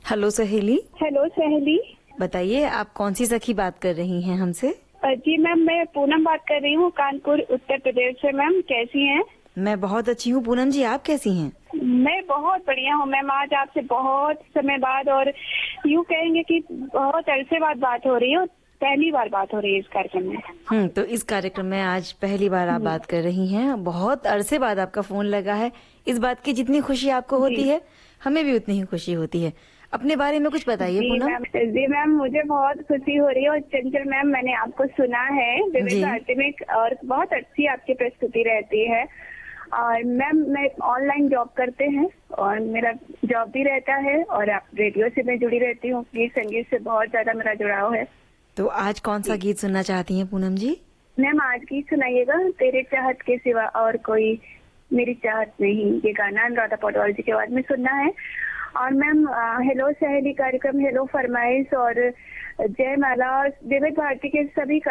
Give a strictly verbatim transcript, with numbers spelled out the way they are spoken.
Hello सहेली। Hello सहेली। बताइए, आप कौन सी सखी बात कर रही हैं हमसे? जी मैम, मैं पूनम बात कर रही हूँ कानपुर उत्तर प्रदेश से। मैम कैसी हैं? मैं बहुत अच्छी हूँ पूनम जी, आप कैसी हैं? मैं बहुत बढ़िया हूँ मैम। आज आपसे बहुत समय बाद और यूँ कहेंगे कि बहुत अरसे बाद बात हो रही है, पहली बार बात हो रही है इस कार्यक्रम में। हम्म तो इस कार्यक्रम में आज पहली बार आप बात कर रही हैं। बहुत अरसे बाद आपका फोन लगा है। इस बात की जितनी खुशी आपको होती है, हमें भी उतनी ही खुशी होती है। अपने बारे में कुछ बताइए जी पूनम। मैम। जी मैम, मुझे बहुत खुशी हो रही है। और चंचल मैम, मैंने आपको सुना है विविध भारती में और बहुत अच्छी आपकी प्रस्तुति रहती है। और मैम, मैं ऑनलाइन जॉब करते हैं और मेरा जॉब भी रहता है और आप रेडियो से मैं जुड़ी रहती हूँ। गीत संगीत से बहुत ज्यादा मेरा जुड़ाव है। तो आज कौन सा गीत सुनना चाहती हैं पूनम जी? मैम आज गीत सुनाइएगा, तेरे चाहत के सिवा और कोई मेरी चाहत नहीं। ये गाना अनुराधा पौडवाल जी की आवाज में सुनना है। और मैम, हेलो सहेली कार्यक्रम, हेलो फरमाइश और जय माला और विविध भारती के सभी